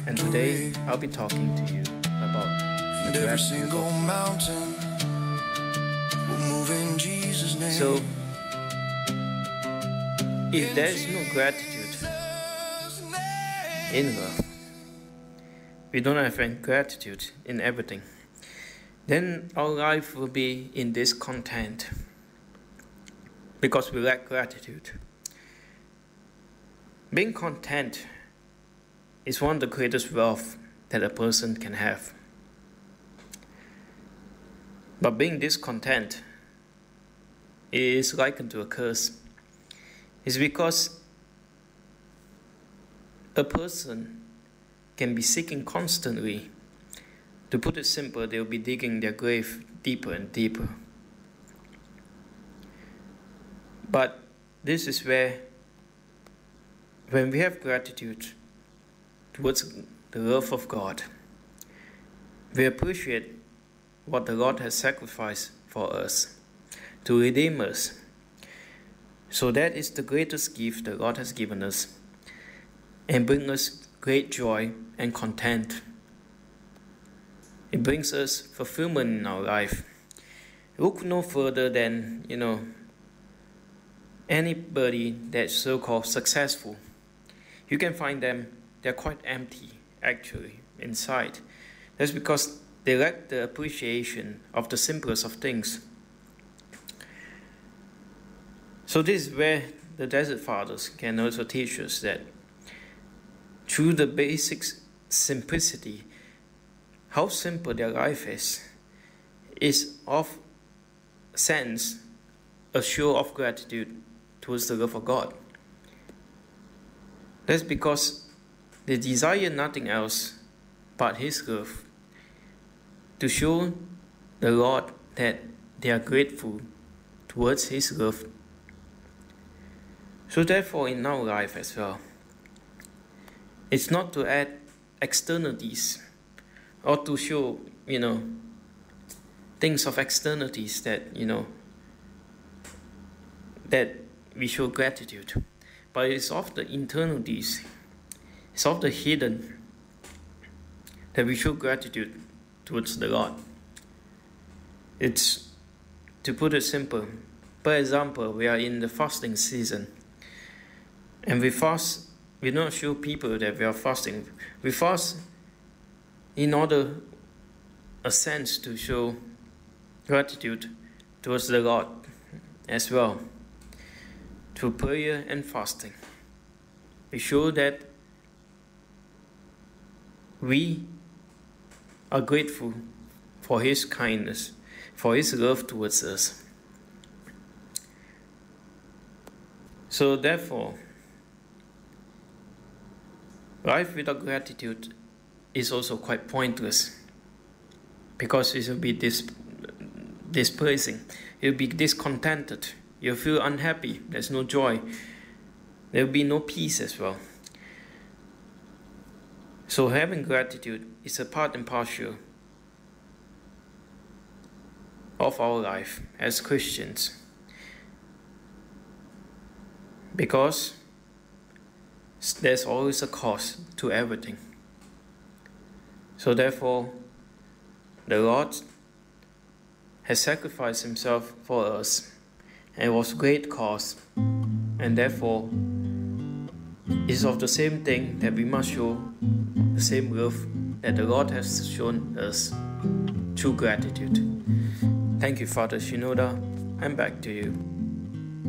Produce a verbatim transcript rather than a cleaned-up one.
and today I'll be talking to you about the every single mountain will move in Jesus' name. So, if there is no gratitude in love, we don't have any gratitude in everything, then our life will be in discontent because we lack gratitude. Being content is one of the greatest wealth that a person can have. But being discontent is likened to a curse. It's because a person can be seeking constantly. To put it simple, they'll be digging their grave deeper and deeper. But this is where, when we have gratitude towards the love of God, we appreciate what the Lord has sacrificed for us to redeem us. So that is the greatest gift the Lord has given us and brings us great joy and content. It brings us fulfillment in our life. Look no further than, you know, anybody that's so-called successful. You can find them, they're quite empty, actually, inside. That's because they lack the appreciation of the simplest of things. So this is where the Desert Fathers can also teach us that through the basic simplicity, how simple their life is, is of sense a show of gratitude towards the love of God. That's because they desire nothing else but His love, to show the Lord that they are grateful towards His love. So therefore in our life as well, it's not to add externalities or to show, you know, things of externalities that, you know, that we show gratitude. But it's of the internalities, it's of the hidden that we show gratitude towards the Lord. It's, to put it simple, for example, we are in the fasting season, and we fast, we don't show people that we are fasting. We fast in order, a sense, to show gratitude towards the Lord as well. Through prayer and fasting, we show that we are grateful for His kindness, for His love towards us. So therefore, life without gratitude is also quite pointless, because it will be dis displacing, you'll be discontented, you'll feel unhappy, there's no joy, there will be no peace as well. So having gratitude is a part and parcel of our life as Christians, because there's always a cost to everything. So therefore, the Lord has sacrificed Himself for us, and it was great cost, and therefore it is of the same thing that we must show the same love that the Lord has shown us through gratitude. Thank you, Father Shinoda. I'm back to you.